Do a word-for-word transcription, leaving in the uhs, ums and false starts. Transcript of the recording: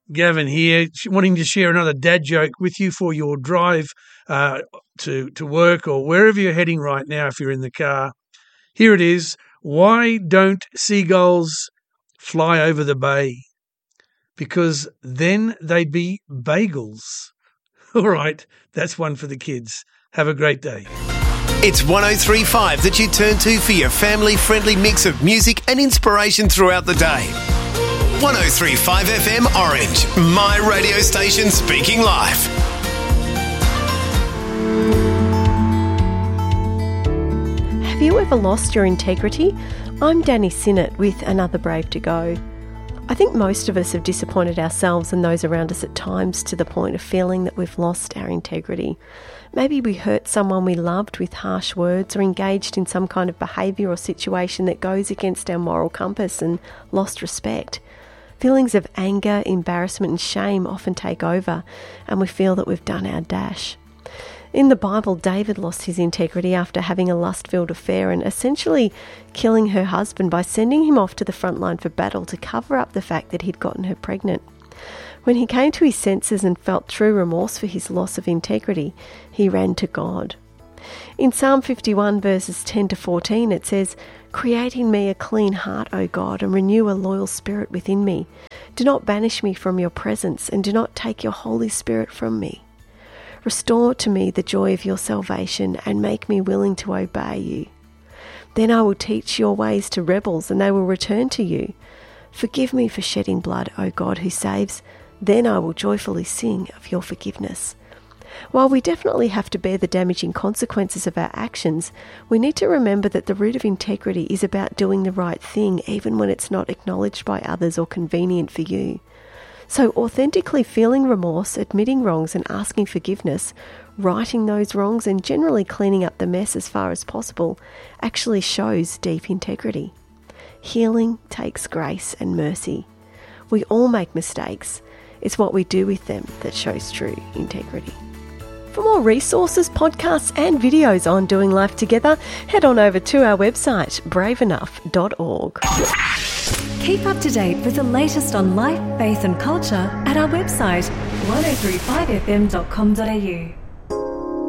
Gavin here, wanting to share another dad joke with you for your drive uh, to, to work or wherever you're heading right now if you're in the car. Here it is. Why don't seagulls fly over the bay? Because then they'd be bagels. All right, that's one for the kids. Have a great day. It's one oh three point five that you turn to for your family-friendly mix of music and inspiration throughout the day. one oh three point five F M Orange, my radio station speaking life. Have you ever lost your integrity? I'm Danny Sinnott with another Brave to Go. I think most of us have disappointed ourselves and those around us at times to the point of feeling that we've lost our integrity. Maybe we hurt someone we loved with harsh words or engaged in some kind of behaviour or situation that goes against our moral compass and lost respect. Feelings of anger, embarrassment and shame often take over and we feel that we've done our dash. In the Bible, David lost his integrity after having a lust-filled affair and essentially killing her husband by sending him off to the front line for battle to cover up the fact that he'd gotten her pregnant. When he came to his senses and felt true remorse for his loss of integrity, he ran to God. In Psalm fifty-one verses ten to fourteen it says, "Create in me a clean heart, O God, and renew a loyal spirit within me. Do not banish me from your presence, and do not take your Holy Spirit from me. Restore to me the joy of your salvation, and make me willing to obey you. Then I will teach your ways to rebels, and they will return to you. Forgive me for shedding blood, O God who saves. Then I will joyfully sing of your forgiveness." While we definitely have to bear the damaging consequences of our actions, we need to remember that the root of integrity is about doing the right thing even when it's not acknowledged by others or convenient for you. So authentically feeling remorse, admitting wrongs and asking forgiveness, righting those wrongs and generally cleaning up the mess as far as possible actually shows deep integrity. Healing takes grace and mercy. We all make mistakes. It's what we do with them that shows true integrity. For more resources, podcasts and videos on doing life together, head on over to our website, brave enough dot org. Keep up to date with the latest on life, faith and culture at our website, one oh three five f m dot com dot a u.